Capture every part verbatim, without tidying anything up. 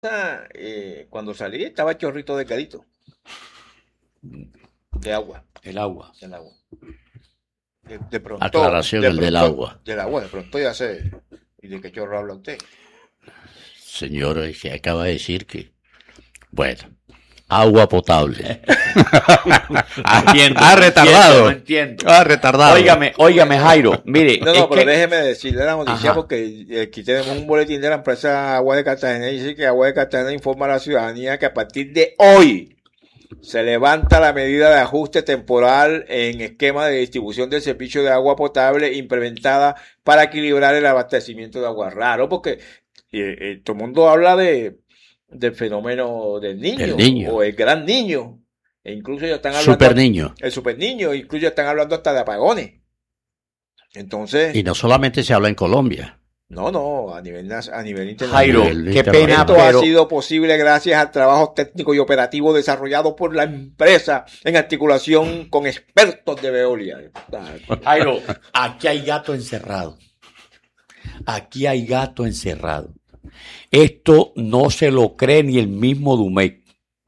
Eh, cuando salí estaba chorrito de cadito de agua, El agua. del agua. De, de pronto, Aclaración, de el pronto, del agua. Del agua, de pronto ya sé. ¿Y de qué chorro habla usted? Señor, es que acaba de decir que, bueno, agua potable. Entiendo, Ah, no retardado. entiendo. Ah, retardado. Óigame, óigame, Jairo, mire. No, es no, pero que- déjeme decirle la noticia Ajá. porque eh, aquí tenemos un boletín de la empresa Agua de Cartagena y dice que Agua de Cartagena informa a la ciudadanía que a partir de hoy se levanta la medida de ajuste temporal en esquema de distribución del servicio de agua potable implementada para equilibrar el abastecimiento de agua. Raro, porque eh, eh, todo el mundo habla de del fenómeno del niño, Del niño. o el gran niño, e incluso ya están hablando Super niño. el super niño, incluso ya están hablando hasta de apagones. Entonces, Y no solamente se habla en Colombia. no, no, a nivel nas- a nivel Jairo, internacional. qué pena, Esto pero ha sido posible gracias al trabajo técnico y operativo desarrollado por la empresa en articulación con expertos de Veolia. Jairo, aquí hay gato encerrado. Aquí hay gato encerrado. Esto no se lo cree ni el mismo Dumec.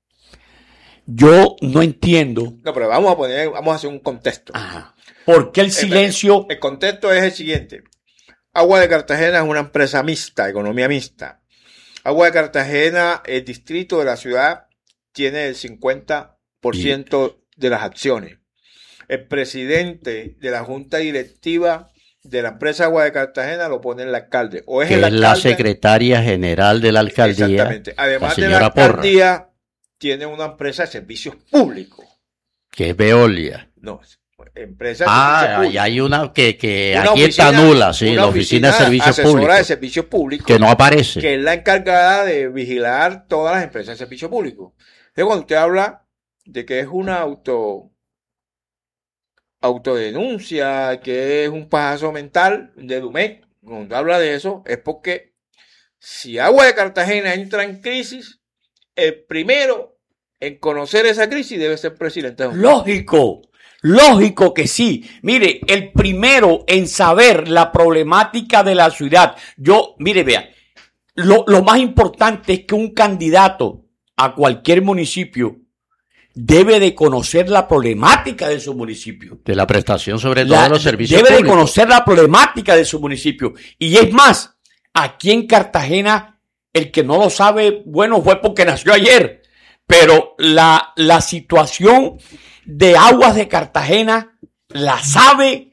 Yo no entiendo. No, pero vamos a poner, vamos a hacer un contexto. Ajá. ¿Por qué el silencio? El, el contexto es el siguiente. Agua de Cartagena es una empresa mixta, economía mixta. Agua de Cartagena, el distrito de la ciudad, tiene el cincuenta por ciento de las acciones. El presidente de la junta directiva de la empresa Agua de Cartagena lo pone el alcalde. O es que el es alcalde, la secretaria general de la alcaldía. exactamente. Además la de la señora Porra, alcaldía, tiene una empresa de servicios públicos. que es Veolia. No, empresa de Ah, servicios y públicos. hay una que, que Una aquí oficina- está nula, sí, una la oficina de servicios asesora públicos, de servicios públicos, que no aparece. que es la encargada de vigilar todas las empresas de servicios públicos. Entonces, cuando usted habla de que es una auto autodenuncia, que es un pajazo mental de Dumec, cuando habla de eso, es porque si Agua de Cartagena entra en crisis, el primero en conocer esa crisis debe ser el presidente. Lógico, lógico que sí. Mire, el primero en saber la problemática de la ciudad. Yo, mire, vea, lo, lo más importante es que un candidato a cualquier municipio debe de conocer la problemática de su municipio. De la prestación sobre todo La- de los servicios debe públicos. de conocer la problemática de su municipio. Y es más, aquí en Cartagena, el que no lo sabe, bueno, fue porque nació ayer. Pero la, la situación de aguas de Cartagena la sabe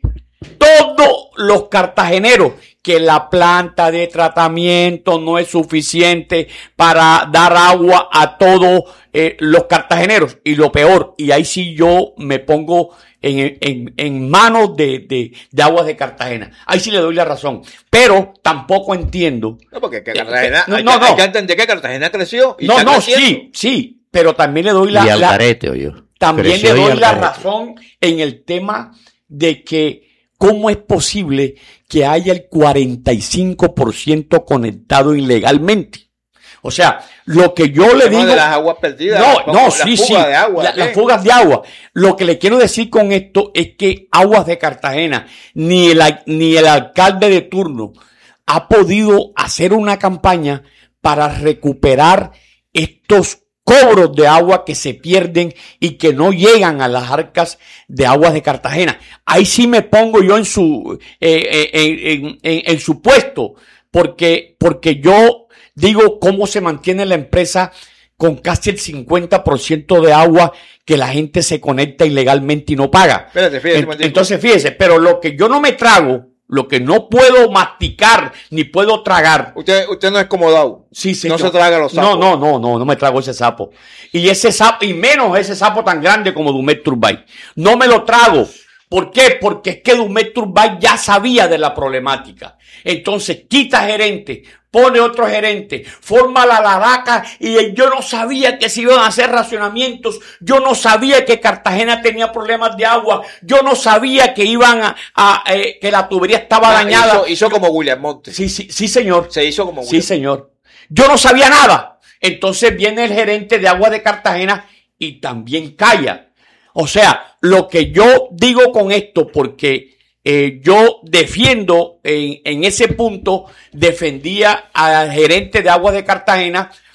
todos los cartageneros, que la planta de tratamiento no es suficiente para dar agua a todos eh, los cartageneros. Y lo peor, y ahí sí yo me pongo en, en, en manos de, de, de aguas de Cartagena. Ahí sí le doy la razón. Pero tampoco entiendo. No, porque que Cartagena, No, hay, no, que, no. hay que entender que Cartagena creció. Y No, está no, creciendo. sí, sí. Pero también le doy la, y la Algarete, oye. también Creció le y doy la Algarete. razón en el tema de que cómo es posible que haya el cuarenta y cinco por ciento conectado ilegalmente. O sea, lo que yo le Tema digo... de las aguas perdidas. No, como no, la sí, fuga sí. de agua, la- ¿qué? las fugas de agua. Lo que le quiero decir con esto es que Aguas de Cartagena, ni el, ni el alcalde de turno ha podido hacer una campaña para recuperar estos cobros de agua que se pierden y que no llegan a las arcas de Aguas de Cartagena. Ahí sí me pongo yo en su, eh, eh, en, en, en, en su puesto, porque, porque yo digo cómo se mantiene la empresa con casi el cincuenta por ciento de agua que la gente se conecta ilegalmente y no paga. Espérate, fíjate, un Ent- momentico. Entonces, fíjese, pero lo que yo no me trago, lo que no puedo masticar ni puedo tragar. Usted, usted no es como Dau. Sí, señor. No se traga los sapos. No, no, no, no, no me trago ese sapo. Y ese sapo, y menos ese sapo tan grande como Dumet Turbay. No me lo trago. ¿Por qué? Porque es que Dumet Turbay ya sabía de la problemática. Entonces quita gerente, pone otro gerente, forma la laraca y yo no sabía que se iban a hacer racionamientos, yo no sabía que Cartagena tenía problemas de agua, yo no sabía que iban a, a eh, que la tubería estaba Ah, dañada. Hizo, hizo como William Montes. Sí, sí, sí, señor. Se hizo como Sí, William. señor. Yo no sabía nada. Entonces viene el gerente de agua de Cartagena y también calla. O sea, lo que yo digo con esto, porque eh, yo defiendo en, en ese punto, defendía al gerente de agua de Cartagena